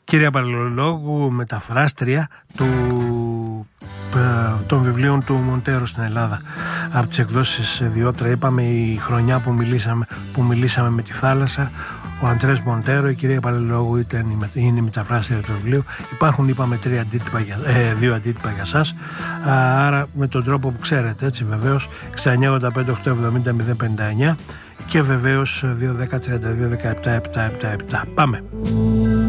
Κυρία Παλαιολόγου, μεταφράστρια των βιβλίων του Μοντέρο στην Ελλάδα από τις εκδόσεις Διότρα. Είπαμε η χρονιά που μιλήσαμε με τη θάλασσα, ο Αντρές Μοντέρο, η κυρία Παλαιολόγου είναι η μεταφράστρια του βιβλίου. Υπάρχουν, είπαμε, δύο αντίτυπα για σας, άρα με τον τρόπο που ξέρετε, έτσι βεβαίως 6985-870-059 και βεβαίως 210-32-17-777. Πάμε.